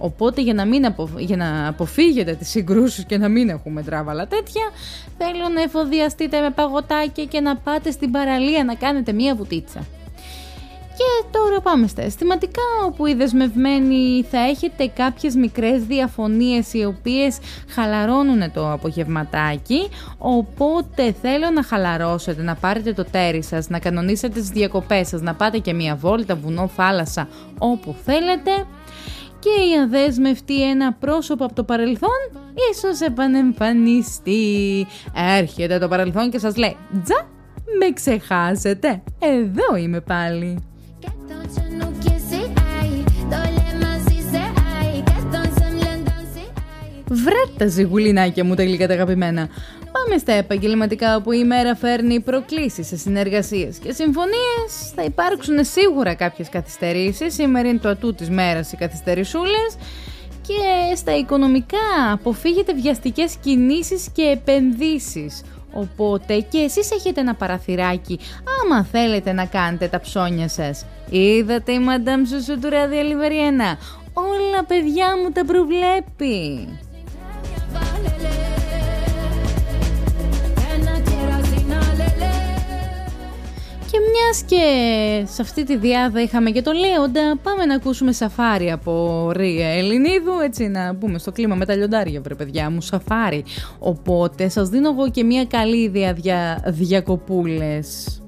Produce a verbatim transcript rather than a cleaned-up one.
Οπότε για να, μην απο... για να αποφύγετε τις συγκρούσεις και να μην έχουμε τράβαλα τέτοια, θέλω να εφοδιαστείτε με παγωτάκια και να πάτε στην παραλία να κάνετε μία βουτίτσα. Και τώρα πάμε στα αισθηματικά, όπου οι δεσμευμένοι θα έχετε κάποιες μικρές διαφωνίες οι οποίες χαλαρώνουν το απογευματάκι, οπότε θέλω να χαλαρώσετε, να πάρετε το τέρι σας, να κανονίσετε τις διακοπές σας, να πάτε και μία βόλτα, βουνό, θάλασσα, όπου θέλετε. Και η αδέσμευτη, ένα πρόσωπο από το παρελθόν ίσως επανεμφανιστεί. Έρχεται το παρελθόν και σας λέει «Τζα, με ξεχάσετε, εδώ είμαι πάλι». Βρε τα ζυγουλινάκια μου τα γλυκά τα αγαπημένα. Πάμε στα επαγγελματικά, όπου η μέρα φέρνει προκλήσεις σε συνεργασίες και συμφωνίες. Θα υπάρξουν σίγουρα κάποιες καθυστερήσεις. Σήμερα είναι το ατού της μέρας οι καθυστερησούλες. Και στα οικονομικά αποφύγετε βιαστικές κινήσεις και επενδύσεις. Οπότε και εσείς έχετε ένα παραθυράκι άμα θέλετε να κάνετε τα ψώνια σας. Είδατε η Madame Chouchou του Ράδιο Λιβεριανά. Όλα παιδιά μου τα προβλέπει. Και μιας και σε αυτή τη διάδα είχαμε και το Λέοντα, πάμε να ακούσουμε σαφάρι από Ρία Ελληνίδου, έτσι να μπούμε στο κλίμα με τα λιοντάρια, βρε παιδιά μου, σαφάρι. Οπότε σας δίνω εγώ και μια καλή ιδέα για διακοπούλες.